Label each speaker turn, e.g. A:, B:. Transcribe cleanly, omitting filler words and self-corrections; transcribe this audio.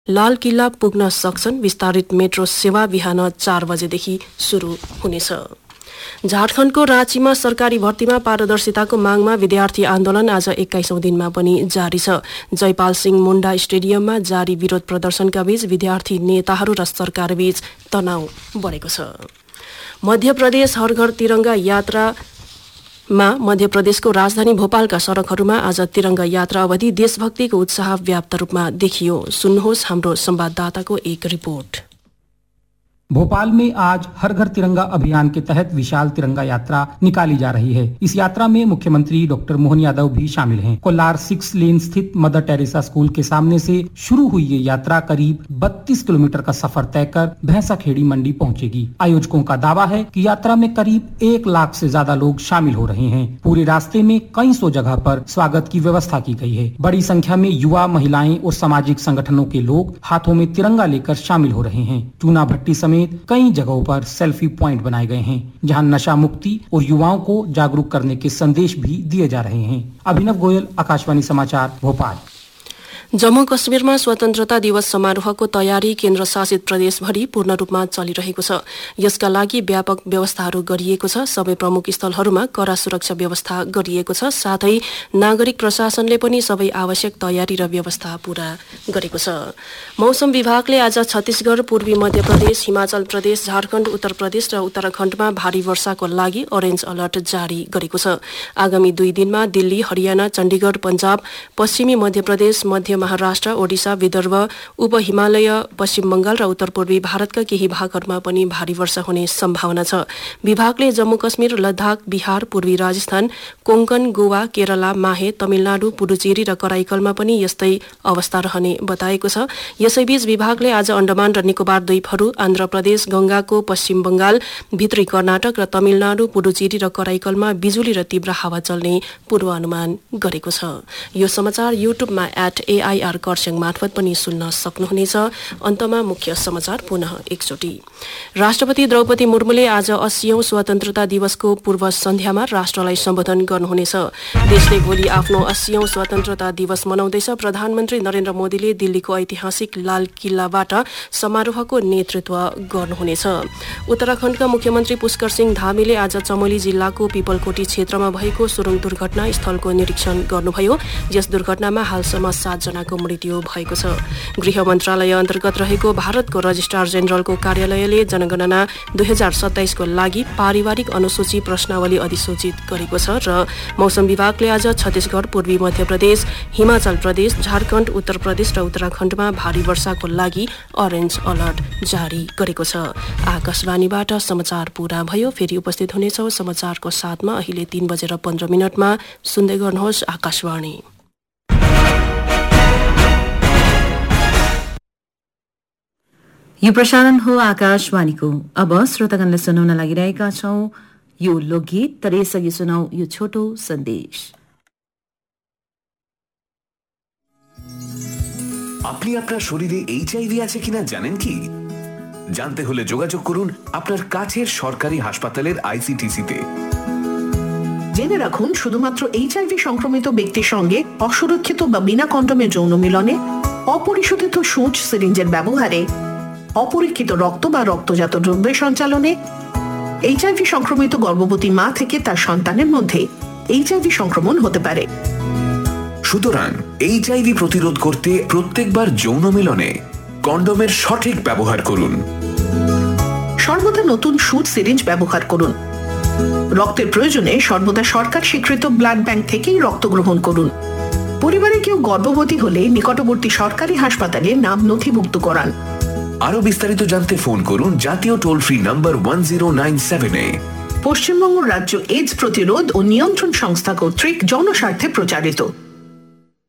A: लाल किल्ला पुग्न सक्छन्। विस्तारित मेट्रो सेवा बिहान 4 बजेदेखि सुरु हुनेछ। झारखण्डको राँचीमा सरकारी भर्तीमा पारदर्शिताको मागमा विद्यार्थी आन्दोलन आज 21औं दिनमा पनि जारी छ। जयपाल सिंह मुण्डा स्टेडियममा जारी विरोध प्रदर्शनका बीच विद्यार्थी नेताहरू र सरकारबीच तनाव बढेको छ। मध्यप्रदेश हर घर तिरंगा यात्रामा मध्यप्रदेशको राजधानी भोपालका सड़कहरूमा आज तिरंगा यात्रा अवधि देशभक्तिको उत्साह व्याप्त रूपमा देखियो। सुन्नुहोस् हाम्रो संवाददाताको एक रिपोर्ट।
B: भोपाल में आज हर घर तिरंगा अभियान के तहत विशाल तिरंगा यात्रा निकाली जा रही है। इस यात्रा में मुख्यमंत्री डॉक्टर मोहन यादव भी शामिल हैं। कोलार 6 लेन स्थित मदर टेरेसा स्कूल के सामने से शुरू हुई ये यात्रा करीब 32 किलोमीटर का सफर तय कर भैंसाखेड़ी मंडी पहुंचेगी। आयोजकों का दावा है कि यात्रा में करीब 1 लाख से ज्यादा लोग शामिल हो रहे हैं। पूरे रास्ते में कई सौ जगह पर स्वागत की व्यवस्था की गई है। बड़ी संख्या में युवा, महिलाएं और सामाजिक संगठनों के लोग हाथों में तिरंगा लेकर शामिल हो रहे हैं। चूना भट्टी समेत कई जगहों पर सेल्फी पॉइंट बनाए गए हैं, जहां नशा मुक्ति और युवाओं को जागरूक करने के संदेश भी दिए जा रहे हैं। अभिनव गोयल, आकाशवाणी समाचार, भोपाल।
A: जम्मू कश्मीरमा स्वतन्त्रता दिवस समारोहको तयारी केन्द्रशासित प्रदेशभरि पूर्ण रूपमा चलिरहेको छ। यसका लागि व्यापक व्यवस्थाहरू गरिएको छ। सबै प्रमुख स्थलहरूमा कड़ा सुरक्षा व्यवस्था गरिएको छ। साथै नागरिक प्रशासनले पनि सबै आवश्यक तयारी र व्यवस्था पूरा गरेको छ। मौसम विभागले आज छत्तीसगढ़, पूर्वी मध्य प्रदेश, हिमाचल प्रदेश, झारखण्ड, उत्तर प्रदेश र उत्तराखण्डमा भारी वर्षाको लागि ऑरेन्ज अलर्ट जारी गरेको छ। आगामी 2 दिनमा दिल्ली, हरियाणा, चण्डीगढ, पञ्जाब, पश्चिमी मध्य प्रदेश, मध्य महाराष्ट्र, ओडिसा, विदर्भ, उप हिमालय, पश्चिम बंगाल र उत्तर पूर्वी भारतका केही भागहरूमा पनि भारी वर्षा हुने सम्भावना छ। विभागले जम्मू कश्मीर, लद्दाख, बिहार, पूर्वी राजस्थान, कोंकण, गोवा, केरला, माहे, तमिलनाडु, पुडुचेरी र कराईकलमा पनि यस्तै अवस्था रहने बताएको छ। यसैबीच विभागले आज अण्डमान र निकोबार द्वीपहरू, आन्ध्र प्रदेश, गंगाको पश्चिम बंगाल, भित्री कर्नाटक र तमिलनाडु, पुडुचेरी र कराईकलमा बिजुली र तीव्र हावा चल्ने पूर्वानुमान गरेको छ। यो समाचार युट्युबमा @AIR कर्स्याङ मार्फत पनि सुन्न सक्नुहुनेछ। अन्तमा मुख्य समाचार पुनः एकचोटि। राष्ट्रपति द्रौपदी मुर्मुले आज 80औं स्वतन्त्रता दिवसको पूर्व सन्ध्यामा राष्ट्रलाई सम्बोधन गर्नुहुनेछ। देशले भोलि आफ्नो 80औं स्वतन्त्रता दिवस मनाउँदैछ। प्रधानमन्त्री नरेन्द्र मोदीले दिल्लीको ऐतिहासिक लाल किल्लाबाट समारोहको नेतृत्व गर्नुहुनेछ। उत्तराखण्डका मुख्यमन्त्री पुष्कर सिंह धामीले आज चमोली जिल्लाको पिपलकोटी क्षेत्रमा भएको सुरुङ दुर्घटना स्थलको निरीक्षण गर्नुभयो। यस दुर्घटनामा हालसम्म 7 जनाको मृत्यु भएको छ। गृह मन्त्रालय अन्तर्गत रहेको भारतको रजिस्ट्रार जेनरलको कार्यालयले जनगणना 2027 को लागि पारिवारिक अनुसूची प्रश्नावली अधिसूचित गरेको छ र मौसम विभागले आज छत्तीसगढ़, पूर्वी मध्य प्रदेश, हिमाचल प्रदेश, झारखण्ड, उत्तर प्रदेश र उत्तराखण्डमा भारी वर्षाको लागि ऑरेन्ज अलर्ट जारी गरेको छ। आकाशवाणीबाट समाचार पूरा भयो। फेरि उपस्थित हुनेछौं समाचारको साथमा अहिले 3:15 सुन्दै गर्नुहोस् आकाशवाणी।
C: यो प्रसारण हो आकाशवाणीको। अब श्रोतागणलाई सुनाउन लागिरहेका छौं यो लोकगीत। तर यसअघि सुनाऊ यो छोटो सन्देश।
D: আপনি আপনার শরীরে এইচআইভি আছে কিনা জানেন কি? জানতে হলে যোগাযোগ করুন আপনার কাছের সরকারি হাসপাতালের আইসিটিসি-তে।
E: জেনে রাখুন, শুধুমাত্র এইচআইভি সংক্রমিত ব্যক্তির সঙ্গে অসুরক্ষিত বা বিনা কন্ডোমের যৌন মিলনে, অপরিশোধিত সূঁচ সিরিঞ্জের ব্যবহারে, অপরীক্ষিত রক্ত বা রক্তজাত দ্রব্যের সঞ্চালনে, এইচআইভি সংক্রমিত গর্ভবতী মা থেকে তার সন্তানের মধ্যে এইচআইভি সংক্রমণ হতে পারে।
D: সুতরাং এইচআইভি প্রতিরোধ করতে প্রত্যেকবার যৌন মিলনে কন্ডোমের সঠিক ব্যবহার করুন।
E: সর্বদা নতুন সূঁচ সিরিঞ্জ ব্যবহার করুন। রক্তের প্রয়োজনে সর্বদা সরকার স্বীকৃত ব্লাড ব্যাংক থেকেই রক্ত গ্রহণ করুন। পরিবারে কেউ গর্ভবতী হলে নিকটবর্তী সরকারি হাসপাতালে নাম নথিভুক্ত করান।
D: আরো বিস্তারিত জানতে ফোন করুন জাতীয় টোল ফ্রি নম্বর 1097-এ।
E: পশ্চিমবঙ্গ রাজ্য এইডস প্রতিরোধ ও নিয়ন্ত্রণ সংস্থা কর্তৃক জনস্বার্থে প্রচারিত।